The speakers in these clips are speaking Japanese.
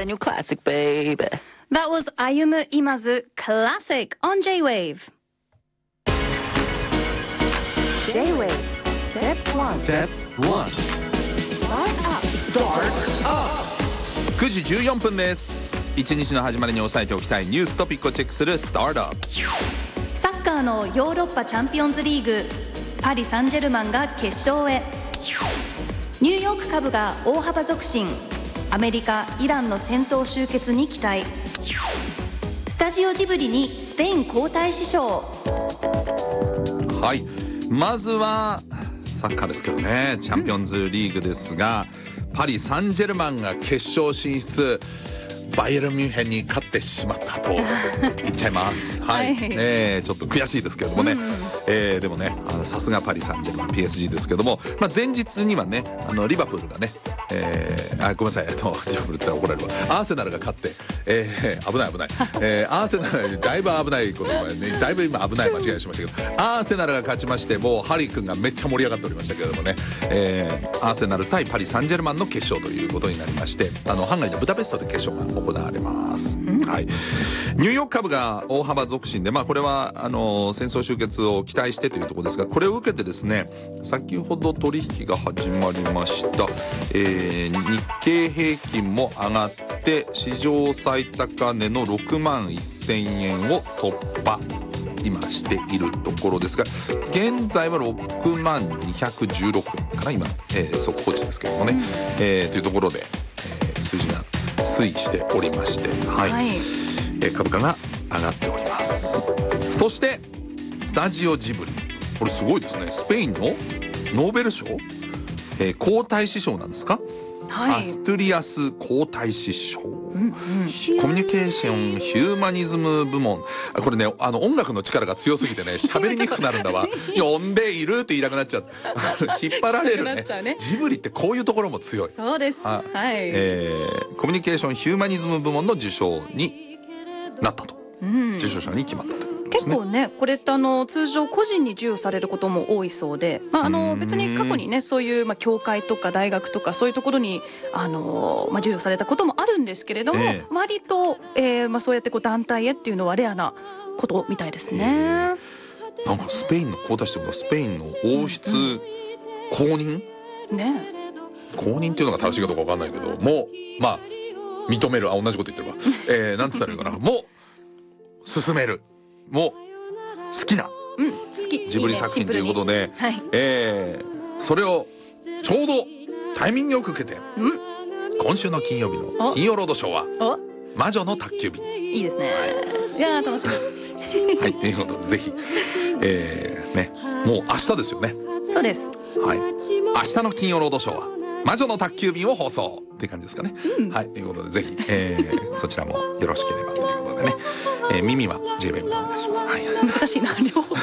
brand new classic, baby. That was Ayumu Imazu Classic on J-Wave. J-Wave Step 1 Step 1 Start up 9時14分です。一日の始まりに押さえておきたいニューストピックをチェックするスタートアップ。 サッカーのヨーロッパチャンピオンズリーグ、パリ・サンジェルマンが決勝へ。ニューヨーク株が大幅続伸、アメリカ・イランの戦闘終結に期待。スタジオジブリにスペイン皇太子賞。 はい、まずはサッカーですけどね、チャンピオンズリーグですが、パリ・サンジェルマンが決勝進出、バイエルンミュンヘンに勝ってしまったと言っちゃいますはい、ちょっと悔しいですけれどもね、でもね、さすがパリ・サンジェルマン PSG ですけども、前日にはね、リバプールがね、ごめんなさい、リバプールって怒られるわ、アーセナルが勝って、危ない、アーセナルだいぶ危ないことがね、だいぶ今危ない間違いしましたけど、アーセナルが勝ちまして、もうハリー君がめっちゃ盛り上がっておりましたけれどもね、アーセナル対パリ・サンジェルマンの決勝ということになりまして、ハンガリーのブダペストで決勝が行われます、はい、ニューヨーク株が大幅続伸で、これは戦争終結を期待してというところですが、これを受けてですね、先ほど取引が始まりました、日経平均も上がって史上最高値の6万1000円を突破今しているところですが、現在は6万216円かな、今、速報値ですけどもね、というところで、数字が推移しておりまして、株価が上がっております。そしてスタジオジブリ、これすごいですね、スペインのノーベル賞、皇太子賞なんですか、アストゥリアス皇太子賞、コミュニケーションヒューマニズム部門、これね、音楽の力が強すぎてね、喋りにくくなるんだわ呼んでいるって言いなくなっちゃう引っ張られるねジブリってこういうところも強い。 そうです、 コミュニケーションヒューマニズム部門の受賞になったと、受賞者に決まったと。 結構ね、これって通常個人に授与されることも多いそうで、別に過去にね、そういう教会とか大学とかそういうところに授与されたこともあるんですけれども、割と、そうやって団体へっていうのはレアなことみたいですね。 なんかスペインの皇太子というか、スペインの王室公認、公認っていうのが正しいかどうか分かんないけども、認める、同じこと言ってるわ、なんて言ったらいいかな、もう進める、もう好きなジブリ作品ということで、それをちょうどタイミングよく受けて、今週の金曜日の金曜ロードショーは魔女の宅急便。 いいですね、いや楽しみはい、ということでぜひ、もう明日ですよね。 そうです、 明日の金曜ロードショーは魔女の宅急便を放送っていう感じですかね、ということでぜひ、そちらもよろしければということでね、耳は J-Wave でお願いします、 難しいな両方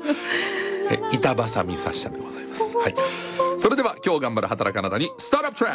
板挟みサッシャでございます。それでは今日頑張る働くあなたにスタートアップトラック。